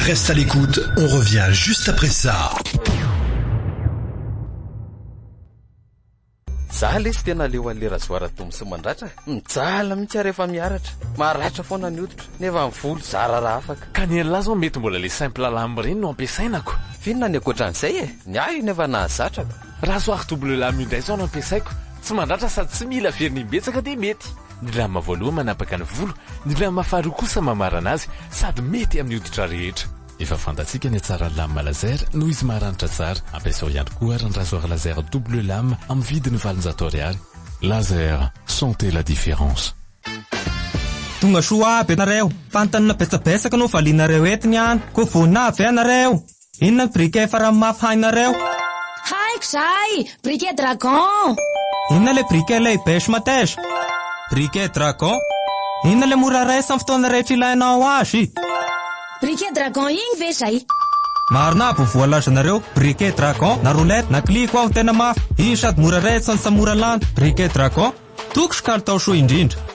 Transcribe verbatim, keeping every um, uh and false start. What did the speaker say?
Reste à l'écoute, on revient juste après ça. Zaho lesy tena leo an'le razoaratombo sy mandratra mijala mihitsy rehefa miaratra maratra foana ny hoditra nefa ny volo zara raha afaka ka ny lahy zao mety mbola le simple lame reny no ampiasainako finona ny akoatran'izay e ny ahy nefa nahazatraka raha soary double lame indray zao no ampiasaiko tsy mandratra sady tsy mila verinimbetsaka dia mety ny lama voalohany manapaka ny volo ny lama faharoa kosa mamarana azy sady mety amin'ny hoditra rehetra efa fantatsika ny tsara lame laser no izy maharanitra tsara ampiasao ihany koa ary ny rasoir laser double lame amin'ny vidiny valonjato ariary. Laser, sentez la différence. Tonga soa aby ianareo, fantanina betsabetsaka no valinareo etiny any, ko voanavy ianareo. Inona ny briquet farany mafy hainareo? Haiko zay, briquet dragon. Inona le briquet lehibe sy mateza? Briquet dragon? Inona le mora raisa amin'ny fotoana rehetra ilainao azy? Briquet dragon igny ve zay? Marina bo voalazanareo, briquet dragon, na roulette, na kliko aho tena mafy. Io sady mora raisa ny sa mora lany, briquet dragon. Toko sy kalitao soa indrindra.